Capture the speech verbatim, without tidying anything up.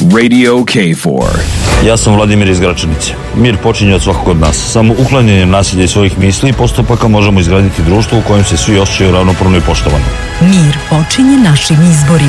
Radio K four. Ja sam Vladimir iz Gračanice. Mir počinje od svakog od nas. Samo uklanjanjem nasilja i svojih misli i postupaka možemo izgraditi društvo u kojem se svi osjećaju ravnopravno i poštovano. Mir počinje našim izborima.